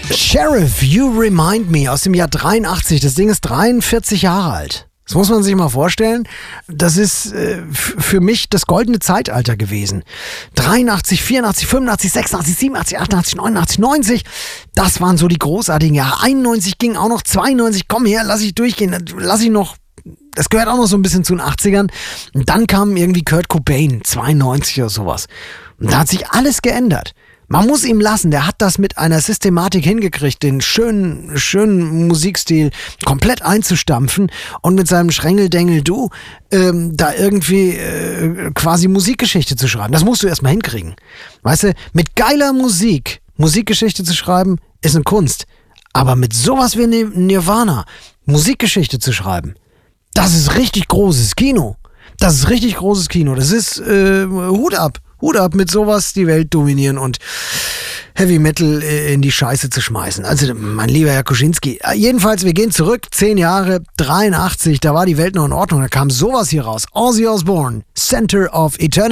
Sheriff, You Remind Me aus dem Jahr 83. Das Ding ist 43 Jahre alt. Das muss man sich mal vorstellen. Das ist für mich das goldene Zeitalter gewesen. 83, 84, 85, 86, 87, 88, 89, 90. Das waren so die großartigen Jahre. 91 ging auch noch, 92. Komm her, lass ich durchgehen. Lass ich noch. Das gehört auch noch so ein bisschen zu den 80ern. Und dann kam irgendwie Kurt Cobain, 92 oder sowas. Und da hat sich alles geändert. Man muss ihm lassen, der hat das mit einer Systematik hingekriegt, den schönen Musikstil komplett einzustampfen und mit seinem Schrängeldengel-Du da irgendwie quasi Musikgeschichte zu schreiben. Das musst du erstmal hinkriegen. Weißt du, mit geiler Musik Musikgeschichte zu schreiben, ist eine Kunst. Aber mit sowas wie Nirvana Musikgeschichte zu schreiben, das ist richtig großes Kino. Das ist richtig großes Kino. Das ist Hut ab. Hut ab, mit sowas die Welt dominieren und Heavy Metal in die Scheiße zu schmeißen. Also, mein lieber Herr Kuschinski. Jedenfalls, wir gehen zurück, 10 Jahre, 83, da war die Welt noch in Ordnung. Da kam sowas hier raus. Ozzy Osbourne, Center of Eternity.